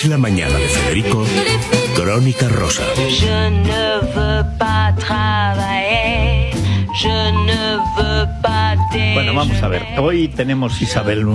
Es la mañana de Federico, Crónica Rosa. Bueno, vamos a ver. Hoy tenemos, Isabel,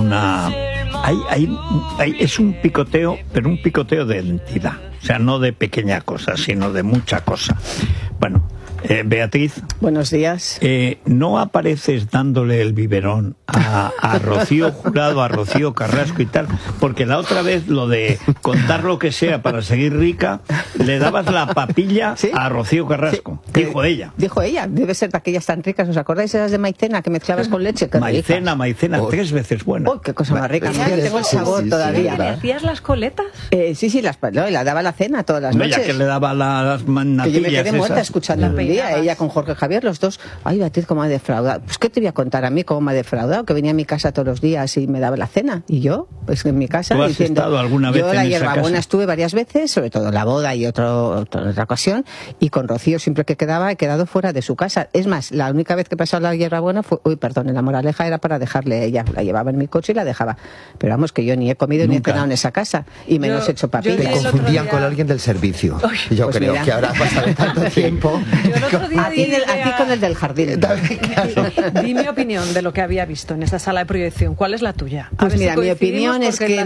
es un picoteo, pero un picoteo de entidad. O sea, no de pequeña cosa, sino de mucha cosa. Bueno, Beatriz. Buenos días. ¿No apareces dándole el biberón a Rocío Jurado, a Rocío Carrasco y tal? Porque la otra vez lo de contar lo que sea para seguir rica, le dabas la papilla, ¿sí?, a Rocío Carrasco. Sí. Dijo ella. Dijo ella. Debe ser de aquellas tan ricas. ¿Os acordáis esas de maicena que mezclabas con leche? Maicena, 3 veces buena. ¡Uy, qué cosa más rica! Tengo el sabor todavía. ¿Le hacías las coletas? Sí, la daba la cena todas las noches. Ya que le daba las natillas. Que yo me quedé muerta escuchando un día, ella con Jorge Javier, los dos. Ay, Beatriz, cómo me ha defraudado. Pues, ¿qué te voy a contar a mí cómo me ha defraudado? Que venía a mi casa todos los días y me daba la cena. Y yo, pues en mi casa, ¿tú has diciendo, estado alguna vez yo en la esa hierbabuena casa? Estuve varias veces, sobre todo en la boda y otra ocasión, y con Rocío siempre que quedaba, he quedado fuera de su casa. Es más, la única vez que he pasado la hierbabuena fue, en la Moraleja, era para dejarle a ella. La llevaba en mi coche y la dejaba. Pero vamos, que yo ni he comido ni he cenado en esa casa, y menos he hecho papillas. Te confundían con alguien del servicio. Uy, yo pues creo mira, que ahora ha pasado tanto tiempo. Yo el otro día a ti con el del jardín. Di mi opinión de lo que había visto en esa sala de proyección. ¿Cuál es la tuya? Pues mira, mi opinión es que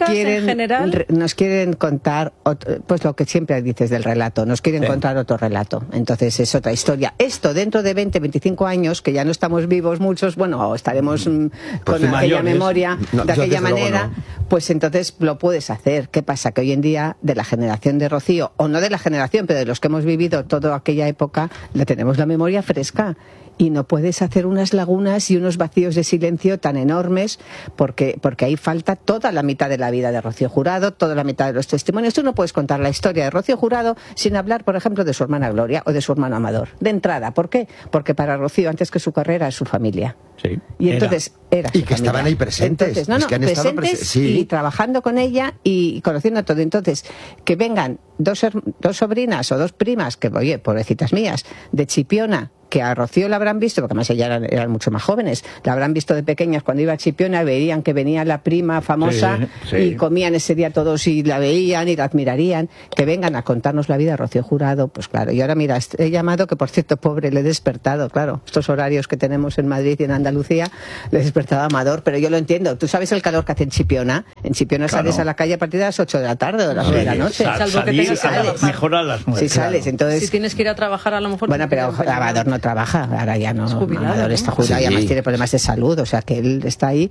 nos quieren contar, pues lo que siempre dices del relato, nos quieren contar otro relato. Entonces es otra historia. Esto dentro de 20, 25 años, que ya no estamos vivos muchos, bueno, estaremos con aquella memoria, de aquella manera, pues entonces lo puedes hacer. ¿Qué pasa? Que hoy en día, de la generación de Rocío, o no de la generación, pero de los que hemos vivido toda aquella época, le tenemos la memoria fresca. Y no puedes hacer unas lagunas y unos vacíos de silencio tan enormes porque ahí falta toda la mitad de la vida de Rocío Jurado, toda la mitad de los testimonios. Tú no puedes contar la historia de Rocío Jurado sin hablar, por ejemplo, de su hermana Gloria o de su hermano Amador. De entrada, ¿por qué? Porque para Rocío, antes que su carrera, es su familia. Sí, y entonces era y que familia. Estaban ahí presentes. Entonces, presentes sí. Y trabajando con ella y conociendo todo. Entonces, que vengan dos sobrinas o dos primas, que, oye, pobrecitas mías, de Chipiona, que a Rocío la habrán visto, porque además ellas eran mucho más jóvenes, la habrán visto de pequeñas cuando iba a Chipiona, veían que venía la prima famosa, y comían ese día todos y la veían y la admirarían, que vengan a contarnos la vida de Rocío Jurado, pues claro. Y ahora mira, he llamado, que por cierto, pobre, le he despertado, claro, estos horarios que tenemos en Madrid y en Andalucía, le he despertado a Amador, pero yo lo entiendo. ¿Tú sabes el calor que hace en Chipiona? En Chipiona sales a la calle a partir de las 8 de la tarde o de las 9 de la noche. Salvo que tengas que trabajar. Mejor a las 9. Si sales, entonces... Si tienes que ir a trabajar, a lo mejor... Bueno, pero Amador no trabaja, ahora ya no. Amador está jubilado y además tiene problemas de salud, o sea que él está ahí.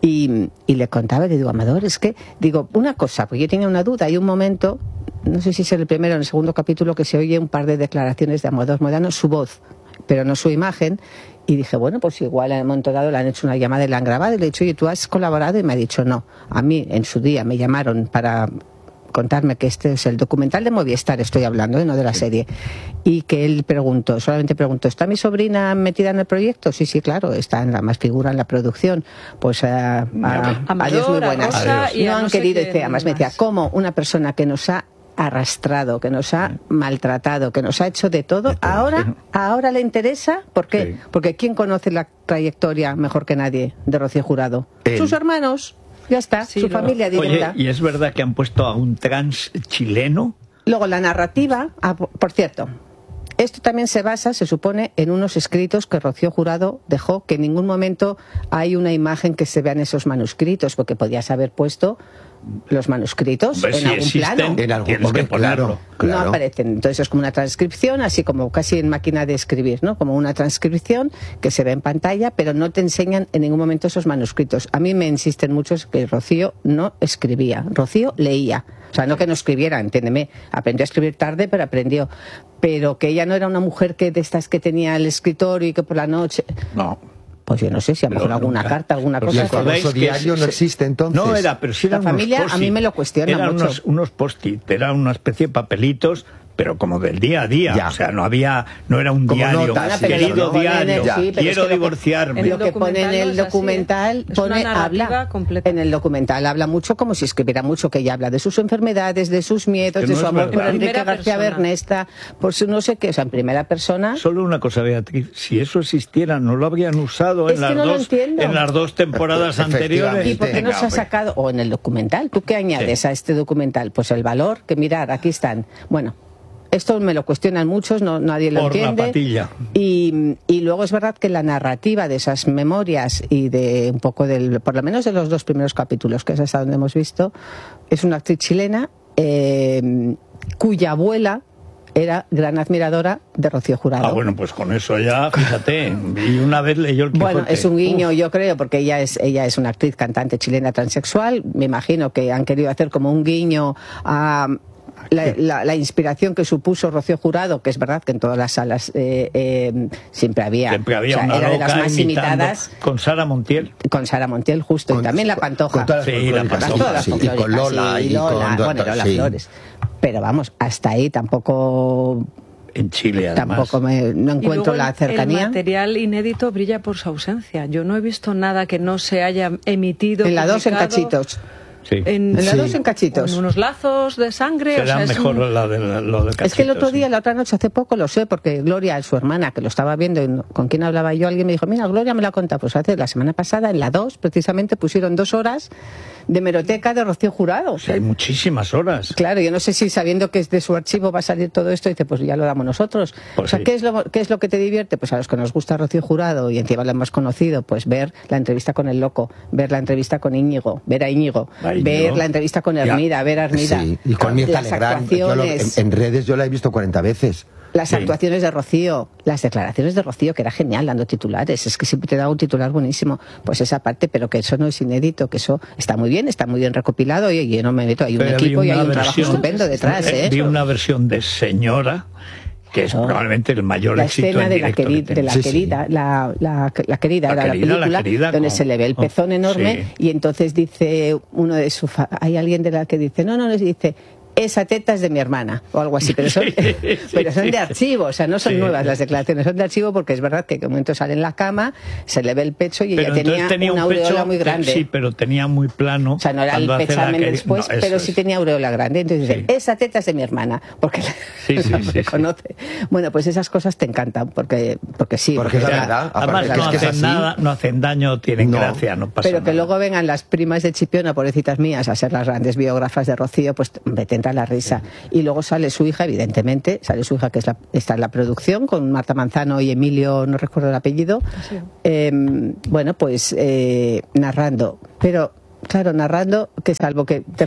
Y le contaba, le digo, Amador, es que, digo, una cosa, porque yo tenía una duda, hay un momento, no sé si es el primero o el segundo capítulo, que se oye un par de declaraciones de Amador Modano, su voz, pero no su imagen. Y dije, bueno, pues igual en un momento dado le han hecho una llamada y le han grabado, y le he dicho, oye, ¿tú has colaborado? Y me ha dicho, no. A mí, en su día, me llamaron para contarme que este es el documental de Movistar, estoy hablando, no de la serie, y que él solamente preguntó, ¿está mi sobrina metida en el proyecto? Sí, claro, está en más figura en la producción. Pues adiós, muy buenas. No han querido, y además me decía, ¿cómo una persona que nos ha arrastrado, que nos ha maltratado, que nos ha hecho de todo, ahora le interesa? ¿Por qué? Sí. Porque ¿quién conoce la trayectoria mejor que nadie de Rocío Jurado? Sus hermanos. Ya está, su familia directa. Oye, ¿y es verdad que han puesto a un trans chileno? Luego la narrativa, por cierto, esto también se basa, se supone, en unos escritos que Rocío Jurado dejó, que en ningún momento hay una imagen que se vea en esos manuscritos, porque podías haber puesto los manuscritos en algún plano. En algún momento, claro. No aparecen. Entonces es como una transcripción, así como casi en máquina de escribir, ¿no? Como una transcripción que se ve en pantalla, pero no te enseñan en ningún momento esos manuscritos. A mí me insisten muchos que Rocío no escribía, Rocío leía. O sea, no que no escribiera, entiéndeme. Aprendió a escribir tarde, pero aprendió. Pero que ella no era una mujer de estas que tenía el escritorio y que por la noche... No. Pues yo no sé si a lo mejor alguna carta, alguna cosa. ¿El famoso diario no existe entonces? No era, pero sí la familia a mí me lo cuestiona eran mucho. Unos post-it, era una especie de papelitos pero como del día a día, Ya. o sea, no era un Como diario, notas, pero querido lo ponen en diario, el- sí, pero quiero es que divorciarme. Lo que pone en el documental Es una narrativa habla completa. en el documental habla mucho como si escribiera mucho, que ella habla de sus enfermedades, de sus miedos, Que de no su es amor verdad. por En Enrique primera García persona. Bernesta, por su no sé qué, o sea, en primera persona. Solo una cosa, Beatriz, si eso existiera, no lo habrían usado Es que no lo entiendo. en las dos temporadas anteriores. ¿Y por qué no Venga, se ha hombre. sacado? O en el documental, ¿tú qué añades a este documental? Pues el valor, que mirar, aquí están. Bueno, esto me lo cuestionan muchos, nadie lo Por la entiende. patilla. Y luego es verdad que la narrativa de esas memorias y de un poco por lo menos de los 2 primeros capítulos, que es hasta donde hemos visto, es una actriz chilena cuya abuela era gran admiradora de Rocío Jurado. Ah, bueno, pues con eso ya, fíjate, y una vez leyó el Quijote. Bueno, es un guiño, Uf. yo creo, porque ella es una actriz, cantante chilena transexual. Me imagino que han querido hacer como un guiño a la inspiración que supuso Rocío Jurado, que es verdad que en todas las salas siempre había una era de las loca más imitando imitadas. Con Sara Montiel. Con Sara Montiel, justo, y también la Pantoja. Con todas las Sí, la folclóricas, Pantoja. Todas las sí, y folclóricas, con Lola. sí, Y con bueno, Lola sí. Flores. Pero vamos, hasta ahí tampoco En Chile, además. no Y encuentro luego la el cercanía. material inédito brilla por su ausencia. Yo no he visto nada que no se haya emitido. En la 2 en publicado, cachitos. Sí. En En la Sí. 2 en cachitos. con unos lazos de sangre. Será o sea, es mejor un- lo del Es que el otro cachito, día, sí. la otra noche, hace poco, lo sé, porque Gloria, su hermana, que lo estaba viendo, con quien hablaba yo, alguien me dijo, mira, Gloria me la cuenta. Pues hace la semana pasada, en la 2, precisamente, pusieron 2 horas de hemeroteca de Rocío Jurado. O sea, hay muchísimas horas. Claro, yo no sé si sabiendo que es de su archivo va a salir todo esto, dice, pues ya lo damos nosotros. Pues o sea, sí. ¿qué es lo que te divierte? Pues a los que nos gusta Rocío Jurado, y encima lo hemos conocido, pues ver la entrevista con el Loco, ver la entrevista con Íñigo, ver a Íñigo, A Íñigo. ver la entrevista con Hermida, ver a Hermida. Sí, y con Mirta las Legrand. actuaciones. En redes yo la he visto 40 veces. Las Sí. actuaciones de Rocío, las declaraciones de Rocío, que era genial dando titulares, es que siempre te da un titular buenísimo, pues esa parte, pero que eso no es inédito, que eso está muy bien recopilado, y yo no me meto, hay un Pero vi equipo y hay una un trabajo versión- estupendo detrás, ¿eh? Vi una versión de Señora, que es Claro. probablemente el mayor La éxito escena en de la, directo que querida, tiene. Sí, sí. la querida, La era querida, la la película, querida donde con- se le ve el con- pezón enorme, sí. y entonces dice uno de su hay alguien de la que dice, no, dice, esa teta es de mi hermana, o algo así, pero son, Sí, pero son sí, de sí. archivo, o sea, no son Sí. nuevas las declaraciones, son de archivo, porque es verdad que en un momento sale en la cama, se le ve el pecho y Pero ella entonces tenía una un aureola pecho, muy grande. sí, pero tenía muy plano. O sea, no era el cuando hace la pechamen querida- después, no, eso pero sí es. tenía aureola grande. Entonces dice, Sí. esa teta es de mi hermana, porque Sí, sí, la sí, sí. reconoce. Bueno, pues esas cosas te encantan, porque sí. Porque es la O sea, verdad. Además, aparte no es que es hacen así. nada, no hacen daño, tienen No. gracia, no pasa Pero que nada. luego vengan las primas de Chipiona, pobrecitas mías, a ser las grandes biógrafas de Rocío, pues me te entra la risa. Y luego sale su hija, evidentemente, sale su hija que está en la producción, con Marta Manzano y Emilio, no recuerdo el apellido, Sí. bueno, pues narrando. Pero claro, narrando, que salvo que te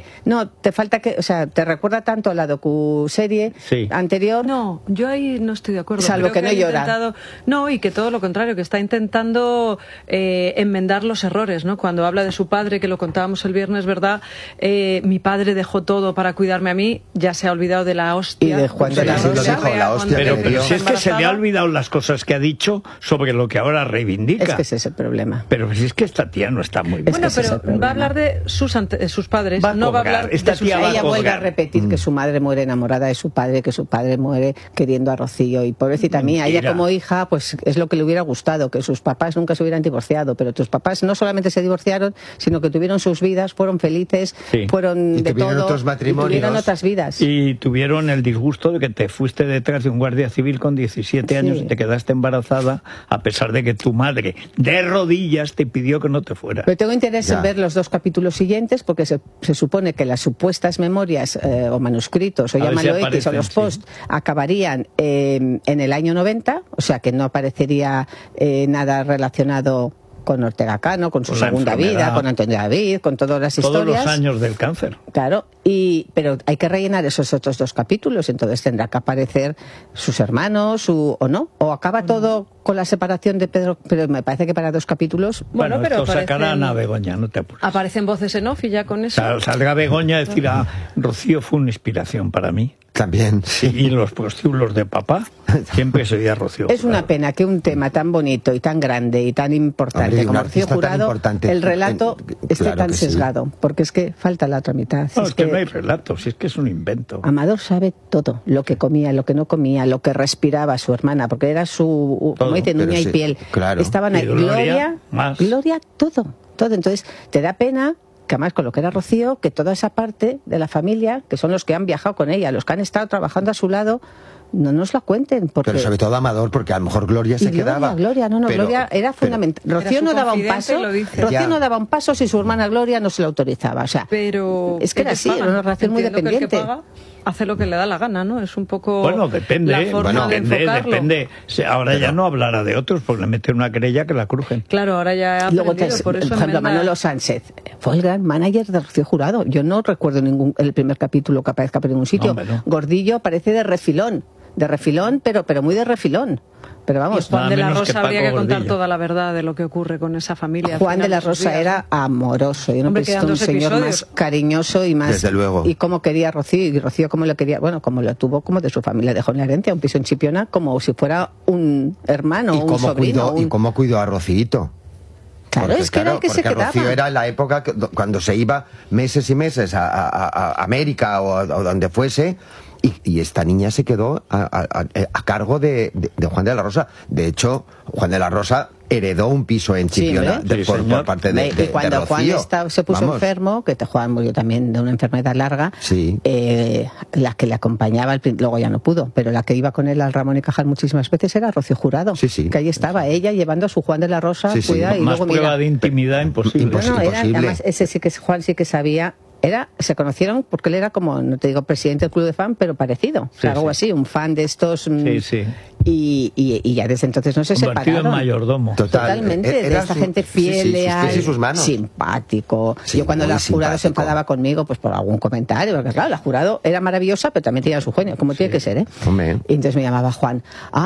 falta que, o sea, te recuerda tanto a la docuserie Sí. anterior. No, yo ahí no estoy de acuerdo. Salvo Creo que no ha llora. intentado- No, y que todo lo contrario, que está intentando enmendar los errores, ¿no? Cuando habla de su padre, que lo contábamos el viernes, ¿verdad? Mi padre dejó todo para cuidarme a mí, ya se ha olvidado de la hostia. Y de Juan de la Sí, lo Rosa. dijo, la hostia Pero, que pero dio. si es que se le ha Embarazada. olvidado las cosas que ha dicho sobre lo que ahora reivindica. Es que ese es el problema. Pero si es que esta tía no está muy bien. Es Bueno, que ese es pero el problema. va a hablar de sus padres, Va a no va a cobrar. hablar Esta de sus tía va a Ella colgar. vuelve a repetir que su madre muere enamorada de su padre, que su padre muere queriendo a Rocío, y pobrecita mía, ella Mentira. como hija, pues es lo que le hubiera gustado, que sus papás nunca se hubieran divorciado, pero tus papás no solamente se divorciaron, sino que tuvieron sus vidas, fueron felices, Sí. fueron Y de tuvieron todo, otros y matrimonios. tuvieron otras vidas. Y tuvieron el disgusto de que te fuiste detrás de un guardia civil con 17 años Sí. y te quedaste embarazada, a pesar de que tu madre, de rodillas, te pidió que no te fueras. Pero tengo interés Ya. en ver los 2 capítulos siguientes, porque se supone que las supuestas memorias o manuscritos, o A ver llámalo si X, o aparecen, los sí. posts, acabarían en el año 90, o sea que no aparecería nada relacionado con Ortega Cano, con su Con la segunda enfermedad. vida, con Antonio David, con todas las Todos historias. los años del cáncer. Claro, pero hay que rellenar esos otros 2 capítulos, entonces tendrá que aparecer sus hermanos, o no, o acaba todo con la separación de Pedro, pero me parece que para 2 capítulos... Bueno, pero esto sacarán a Begoña, no te apures. Aparecen voces en off y ya con eso... Salga Begoña a decir, Rocío fue una inspiración para mí. También. Y los prostíbulos de papá, siempre soy a Rocío Jurado. Es una pena que un tema tan bonito y tan grande y tan importante, Hombre, como Rocío Jurado, el relato esté tan sesgado, porque es que falta la otra mitad. No, es que no hay relato, si es que es un invento. Amador sabe todo, lo que comía, lo que no comía, lo que respiraba su hermana, porque era su, como dicen, uña y piel. Claro. Estaban ahí, Gloria, todo. Entonces, te da pena que además con lo que era Rocío, que toda esa parte de la familia, que son los que han viajado con ella, los que han estado trabajando a su lado, no nos la cuenten. Porque... Pero sobre todo Amador, porque a lo mejor Gloria se quedaba. Gloria, Gloria era fundamental. Rocío no daba un paso. Rocío no daba un paso si su hermana Gloria no se lo autorizaba. O sea, pero es que era así, era una relación muy dependiente. Que el que paga hace lo que le da la gana, ¿no? Es un poco. Bueno, depende. La forma de enfocarlo. Depende. Ahora ya no hablará de otros porque le meten una querella que la crujen. Claro, ahora ya ha aprendido, por eso por ejemplo, Manolo Sánchez fue el gran manager de Rocío Jurado. Yo no recuerdo el primer capítulo que aparezca por ningún sitio. No. Gordillo parece de refilón, pero muy de refilón. Pero vamos, Juan de la Rosa habría que contar toda la verdad de lo que ocurre con esa familia. Juan de la Rosa era amoroso. Yo no he visto un señor más cariñoso y más. Desde luego. Y cómo quería a Rocío, y Rocío cómo lo quería, bueno, como lo tuvo, como de su familia dejó en la herencia, un piso en Chipiona, como si fuera un hermano, un sobrino. Y cómo cuidó a Rocíito. Claro, es que era el que se quedaba. Rocío era en la época cuando se iba meses y meses a América o donde fuese. Y esta niña se quedó a cargo de Juan de la Rosa. De hecho, Juan de la Rosa heredó un piso en Chipiona por parte de y cuando Rocío. Juan se puso enfermo, que Juan murió también de una enfermedad larga, la que le acompañaba, luego ya no pudo, pero la que iba con él al Ramón y Cajal muchísimas veces era Rocío Jurado, que ahí estaba ella llevando a su Juan de la Rosa, cuida, y más luego prueba de intimidad imposible. Además, Juan sí que sabía. Se conocieron porque él era como, no te digo presidente del club de fan, pero parecido. Algo así, un fan de estos. Y ya desde entonces no se separaron. En mayordomo. Totalmente, de esta gente fiel, leal, simpático. Yo cuando la Jurado se enfadaba conmigo, pues por algún comentario, porque claro, la Jurado era maravillosa, pero también tenía su genio, como tiene que ser, ¿eh? Y entonces me llamaba Juan,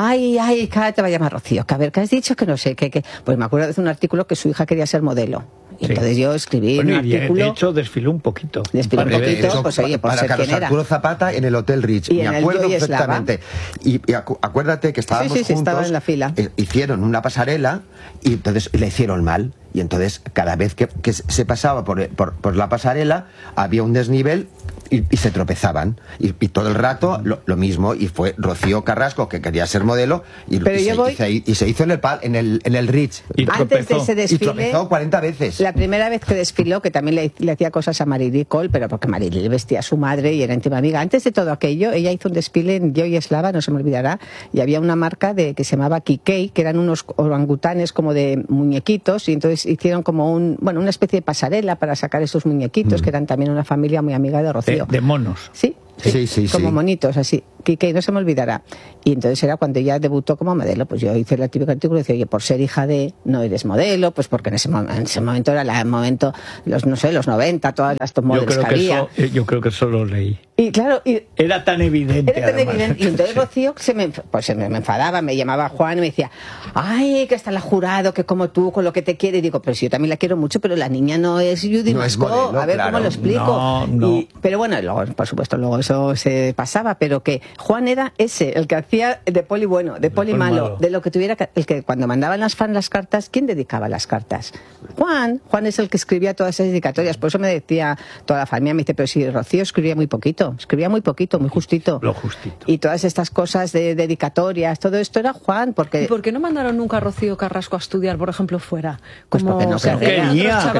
cada te va a llamar Rocío, que a ver, ¿qué has dicho? Que no sé, que pues me acuerdo de un artículo que su hija quería ser modelo. Y entonces yo escribí un artículo. De hecho, desfiló un poquito. Pues oye, por para ser Carlos quien era. Arturo Zapata en el Hotel Rich. Y me acuerdo perfectamente. Y acuérdate que estábamos juntos. Estaba en la fila. Hicieron una pasarela y entonces le hicieron mal. Y entonces cada vez que se pasaba por la pasarela había un desnivel y se tropezaban. Y todo el rato lo mismo. Y fue Rocío Carrasco, que quería ser modelo, y se hizo en el Ritz. Antes de ese desfile. Y tropezó 40 veces. La primera vez que desfiló, que también le hacía cosas a Marily Cole, pero porque Marily vestía a su madre y era íntima amiga. Antes de todo aquello, ella hizo un desfile en Yo y Eslava, no se me olvidará, y había una marca que se llamaba Kikei, que eran unos orangutanes como de muñequitos, y entonces hicieron como una especie de pasarela para sacar esos muñequitos, que eran también una familia muy amiga de Rocío. De monos. Sí, como monitos, así. Que no se me olvidará. Y entonces era cuando ella debutó como modelo. Pues yo hice el típico artículo y decía, oye, por ser hija de, no eres modelo, pues porque en ese momento era el momento, los 90, todas las top models que había. Yo creo que eso lo leí. Y claro, era tan evidente. Y entonces Rocío se me enfadaba, me llamaba Juan y me decía, que está la Jurado, que como tú, con lo que te quiere. Y digo, pero si yo también la quiero mucho, pero la niña no es Judy Mascó. A ver cómo lo explico. No. Pero bueno, luego, por supuesto, luego eso se pasaba, pero que Juan era el que hacía de poli bueno, de poli malo, de lo que tuviera, el que cuando mandaban las fans las cartas, ¿quién dedicaba las cartas? Juan es el que escribía todas esas dedicatorias. Por eso me decía toda la familia, me dice, pero si Rocío escribía muy poquito, muy justito. Lo justito. Y todas estas cosas de dedicatorias, todo esto era Juan, porque... ¿Y por qué no mandaron nunca a Rocío Carrasco a estudiar, por ejemplo, fuera? Pues porque no quería,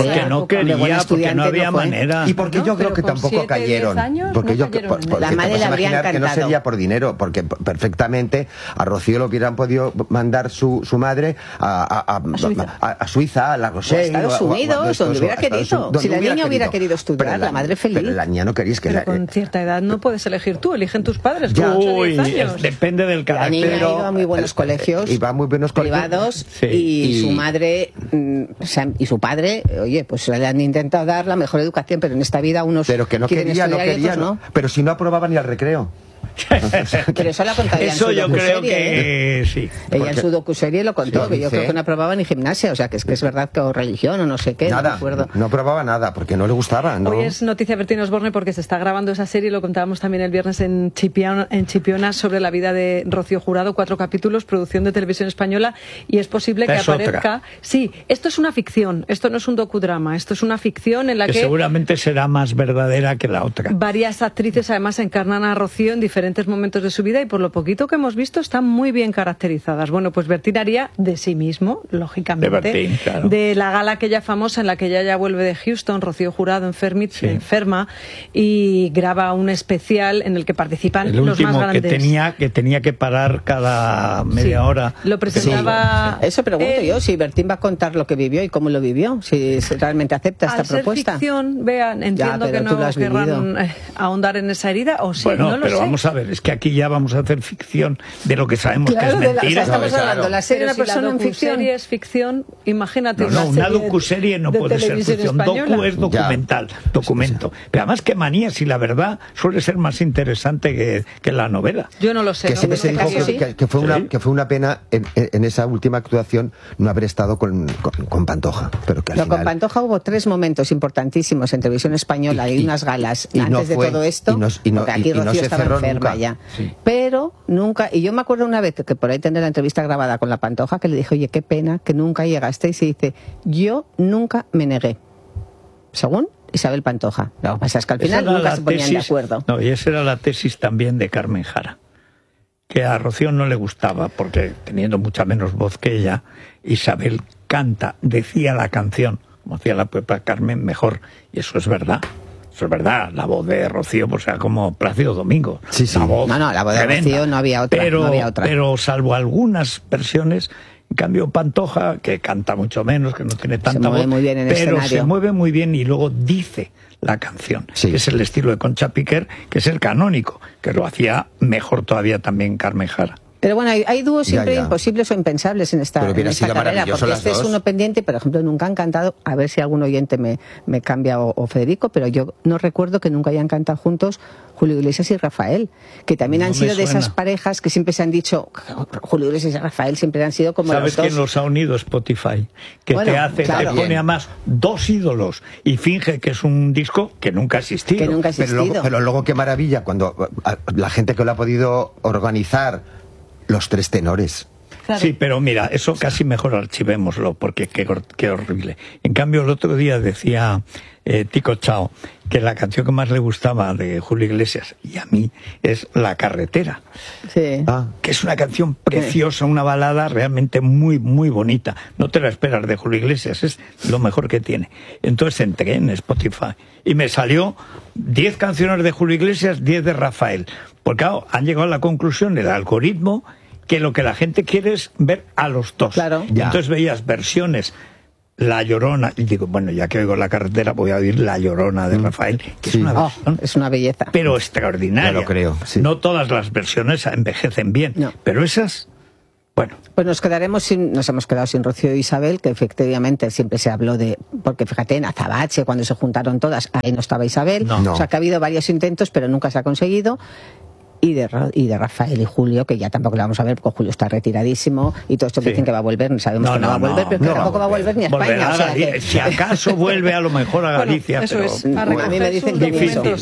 porque no había manera. Y porque yo creo que tampoco cayeron. Porque la madre le habría encantado. Que no sería por dinero, porque perfectamente a Rocío lo hubieran podido mandar su madre a Suiza, a La Rochelle, a Estados Unidos, donde hubiera querido. Si la niña hubiera querido estudiar, la madre feliz. Pero la niña no quería, pero con cierta edad no puedes elegir tú, eligen tus padres. Depende del carácter. La niña iba a muy buenos colegios, privados, y su madre y su padre, oye, pues le han intentado dar la mejor educación, pero en esta vida unos pero que no quería, no. Pero si no aprobaban ni al recreo. Pero eso lo ha contado ella en su yo creo docuserie, que sí. Ella en su docuserie lo contó, que yo creo que no probaba ni gimnasia, o sea, que es verdad que o religión o no sé qué, nada, no me acuerdo. No probaba nada, porque no le gustaba, ¿no? Hoy es noticia Bertín Osborne porque se está grabando esa serie, lo contábamos también el viernes en Chipiona, sobre la vida de Rocío Jurado, 4 capítulos, producción de Televisión Española, y es posible que aparezca... Otra. Sí, esto es una ficción, esto no es un docudrama, esto es una ficción en la que seguramente será más verdadera que la otra. Varias actrices además encarnan a Rocío en diferentes momentos de su vida y por lo poquito que hemos visto están muy bien caracterizadas. Bueno, pues Bertín haría de sí mismo, lógicamente, de Bertín, claro. De la gala aquella famosa en la que ella ya vuelve de Houston, Rocío Jurado enferma, y graba un especial en el que participan los más grandes. El último que tenía que parar cada media hora. Lo presentaba... Eso pregunto yo, si Bertín va a contar lo que vivió y cómo lo vivió, si realmente acepta esta propuesta. Al ser ficción, vean, entiendo que no querrán ahondar en esa herida, o sí, bueno, no lo pero sé. Vamos a ver, es que aquí ya vamos a hacer ficción de lo que sabemos que es mentira. Estamos hablando, la serie de una persona en ficción. Si es ficción, imagínate. Una docuserie no puede ser ficción. Docu es documental, documento. Pero además, qué manía, si la verdad suele ser más interesante que la novela. Yo no lo sé. Que siempre se dijo que fue una pena en esa última actuación no haber estado con Pantoja. Pero que al final... Con Pantoja hubo 3 momentos importantísimos en Televisión Española y unas galas antes de todo esto, porque aquí Rocío estaba enferma ya. Sí. Pero nunca, y yo me acuerdo una vez que por ahí tendré la entrevista grabada con la Pantoja, que le dije, oye, qué pena que nunca llegasteis, y dice, yo nunca me negué. Según Isabel Pantoja. Lo que pasa es que al final nunca se ponían de acuerdo. No, y esa era la tesis también de Carmen Jara, que a Rocío no le gustaba, porque teniendo mucha menos voz que ella, Isabel canta, decía la canción, como hacía la propia Carmen, mejor, y eso es verdad. Eso es verdad, la voz de Rocío pues era como Plácido Domingo. Sí. La voz de Rocío no había otra. Pero salvo algunas versiones, en cambio Pantoja, que canta mucho menos, que no tiene tanta voz, muy bien en pero escenario. se mueve muy bien y luego dice la canción, que es el estilo de Concha Piquer, que es el canónico, que lo hacía mejor todavía también Carmen Jara. Pero bueno, hay dúos siempre imposibles o impensables en esta carrera, porque este es uno pendiente, por ejemplo, nunca han cantado, a ver si algún oyente me cambia o Federico, pero yo no recuerdo que nunca hayan cantado juntos Julio Iglesias y Rafael, que también han sido de esas parejas que siempre se han dicho, Julio Iglesias y Rafael siempre han sido como ¿sabes los dos? ¿Sabes quién los ha unido? Spotify, que te pone a más 2 ídolos y finge que es un disco que nunca ha existido. Pero luego qué maravilla cuando la gente que lo ha podido organizar, los 3 tenores. Claro. Sí, pero mira, eso casi mejor archivémoslo, porque qué horrible. En cambio, el otro día decía Tico Chao que la canción que más le gustaba de Julio Iglesias, y a mí, es La Carretera. Sí. Que es una canción preciosa, una balada realmente muy, muy bonita. No te la esperas de Julio Iglesias, es lo mejor que tiene. Entonces entré en Spotify y me salió 10 canciones de Julio Iglesias, 10 de Rafael. Porque claro, han llegado a la conclusión del algoritmo que lo que la gente quiere es ver a los dos. Claro. Y entonces veías versiones, La Llorona, y digo, bueno, ya que oigo La Carretera voy a oír La Llorona de Rafael, que es una versión, es una belleza, pero extraordinaria. Ya lo creo, sí. No todas las versiones envejecen bien, pero esas, bueno. Pues nos hemos quedado sin Rocío e Isabel, que efectivamente siempre se habló de, porque fíjate, en Azabache, cuando se juntaron todas, ahí no estaba Isabel, o sea que ha habido varios intentos, pero nunca se ha conseguido. Y de Rafael y Julio, que ya tampoco lo vamos a ver porque Julio está retiradísimo y todo esto dicen que va a volver, no sabemos que no va a volver, pero tampoco va a volver ni a España. O sea que... Si acaso vuelve a lo mejor a Galicia, eso pero... es, a mí me dicen que difícil.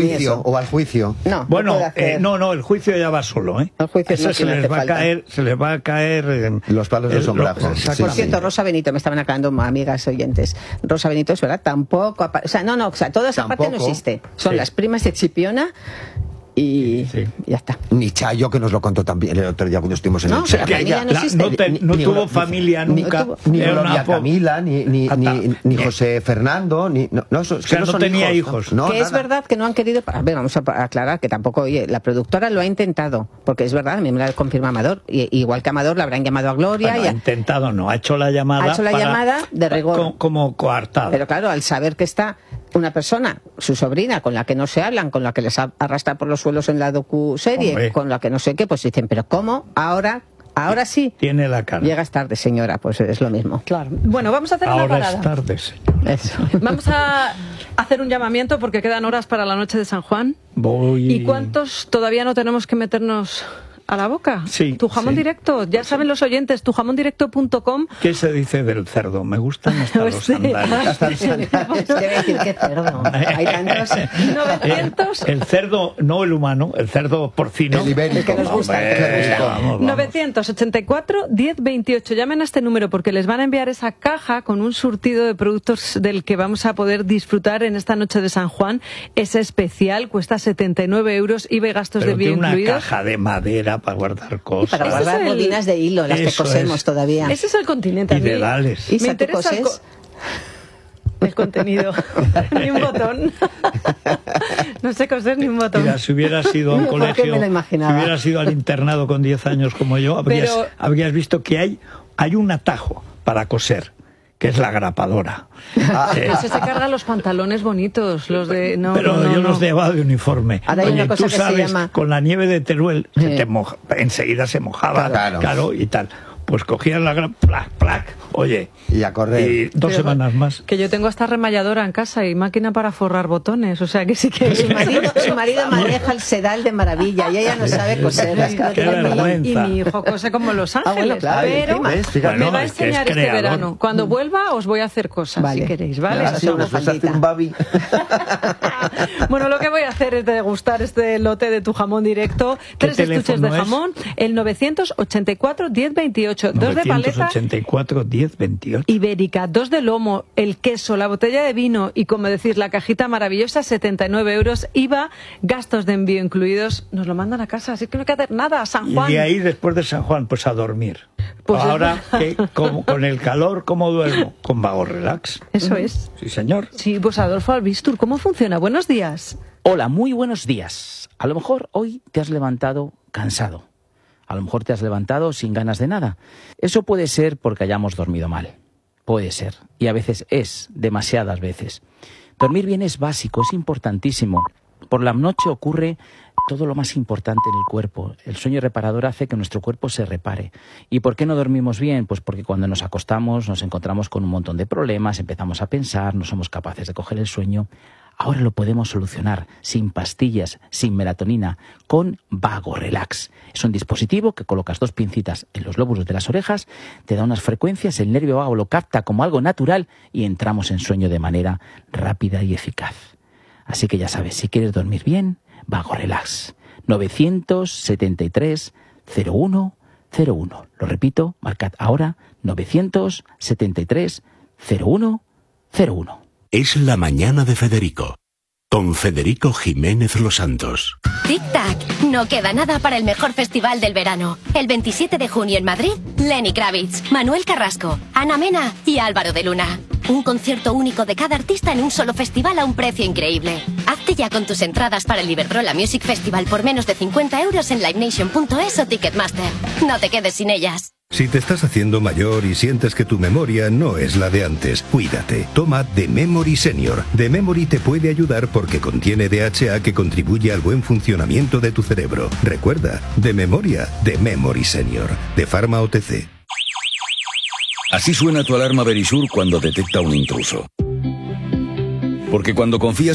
O al juicio. No, bueno, no, el juicio ya va solo, ¿eh? El juicio no se les va a caer los palos de sombrajo. Por cierto, Rosa Benito, me estaban aclarando amigas oyentes. Rosa Benito, es verdad, tampoco, o sea, toda esa parte no existe. Son las primas de Chipiona. Y ya está. Ni Chayo, que nos lo contó también el otro día cuando estuvimos en el chat. No tuvo familia nunca. Ni Gloria Camila, ni José Fernando, no tenía hijos. Que es verdad que no han querido. A ver, vamos a aclarar que tampoco, oye, la productora lo ha intentado, porque es verdad, a mí me la confirma Amador, igual que Amador la habrán llamado a Gloria. Ha intentado, no, ha hecho la llamada. De rigor. Como coartada. Pero claro, al saber que está una persona, su sobrina, con la que no se hablan, con la que les arrastra por los suelos en la docuserie, con la que no sé qué, pues dicen, pero ¿cómo ahora Ahora sí. Tiene la cara. Llegas tarde, señora, pues es lo mismo. Claro. Bueno, vamos a hacer una parada. Ahora es tarde, señora. Eso. Vamos a hacer un llamamiento porque quedan horas para la noche de San Juan. ¿Y cuántos todavía no tenemos que meternos a la boca? Sí. Tu jamón directo, ya saben los oyentes, tujamondirecto.com. ¿Qué se dice del cerdo? Me gustan hasta los sandalias. Debe decir que cerdo. Hay tantos. 900. El cerdo, no el humano, el cerdo porcino. El ibérico. El que nos gusta. Vamos. 984 1028. Llamen a este número porque les van a enviar esa caja con un surtido de productos del que vamos a poder disfrutar en esta noche de San Juan. Es especial, cuesta 79 euros, IVA y gastos de envío una incluidos. Caja de madera para guardar cosas. Para guardar bobinas de hilo, las que Eso cosemos es. todavía. Ese es el continente. Y dedales. Isa, Me ¿tú interesa coses? el contenido. Ni un botón. No sé coser ni un botón. Mira, si hubieras ido a un ¿Por qué colegio, me lo si imaginaba? hubieras ido al internado con 10 años como yo, habrías visto que hay un atajo para coser, que es la grapadora. Ese se carga los pantalones bonitos, los de... No, Pero no, yo no. los llevaba de uniforme. Ahora hay Oye, una cosa tú que se sabes, llama- con la nieve de Teruel se te moja, enseguida se mojaba, Claro. claro, y tal. Pues cogías la plac, plac, oye, Y a correr. y 2 Pero, semanas más. Que yo tengo esta remalladora en casa y máquina para forrar botones, o sea que sí que... Su marido maneja el sedal de maravilla y ella no sabe coser. Es que no Qué tiene ni- vergüenza. Y mi hijo cose como Los Ángeles, bueno, claro, pero encima. ¿Ves? Fíjate. me va a Bueno, es que es enseñar este creador. verano. Cuando vuelva os voy a hacer cosas, Vale. si queréis, ¿vale? Ah, sí, Eso, una nos vas a hacer faldita. un babi. Bueno, lo que voy a hacer es degustar este lote de tu jamón directo. 3 estuches de teléfono es? jamón, el 984 1028, 2 de paleta 984 1028. ibérica, 2 de lomo, el queso, la botella de vino y, como decís, la cajita maravillosa, 79 euros, IVA, gastos de envío incluidos. Nos lo mandan a casa, así que no hay que hacer nada. San Y Juan. de ahí, después de San Juan, pues a dormir. Pues ahora, con el calor, ¿cómo duermo? Con Vago Relax. Eso es. Sí, señor. Sí, pues Adolfo Albistur, ¿cómo funciona? Buenos días. Hola, muy buenos días. A lo mejor hoy te has levantado cansado. A lo mejor te has levantado sin ganas de nada. Eso puede ser porque hayamos dormido mal. Puede ser. Y a veces es, demasiadas veces. Dormir bien es básico, es importantísimo. Por la noche ocurre todo lo más importante en el cuerpo. El sueño reparador hace que nuestro cuerpo se repare. ¿Y por qué no dormimos bien? Pues porque cuando nos acostamos nos encontramos con un montón de problemas, empezamos a pensar, no somos capaces de coger el sueño. Ahora lo podemos solucionar sin pastillas, sin melatonina, con Vago Relax. Es un dispositivo que colocas 2 pincitas en los lóbulos de las orejas, te da unas frecuencias, el nervio vago lo capta como algo natural y entramos en sueño de manera rápida y eficaz. Así que ya sabes, si quieres dormir bien, Vago Relax. 973 0101. Lo repito, marcad ahora 973 0101. Es la mañana de Federico, con Federico Jiménez Los Santos. Tic-tac, no queda nada para el mejor festival del verano. El 27 de junio en Madrid, Lenny Kravitz, Manuel Carrasco, Ana Mena y Álvaro de Luna. Un concierto único de cada artista en un solo festival a un precio increíble. Hazte ya con tus entradas para el Iberdrola Music Festival por menos de 50 euros en livenation.es o Ticketmaster. No te quedes sin ellas. Si te estás haciendo mayor y sientes que tu memoria no es la de antes, cuídate. Toma The Memory Senior. The Memory te puede ayudar porque contiene DHA que contribuye al buen funcionamiento de tu cerebro. Recuerda, de memoria, The Memory Senior. De Pharma OTC. Así suena tu alarma Verisur cuando detecta un intruso. Porque cuando confías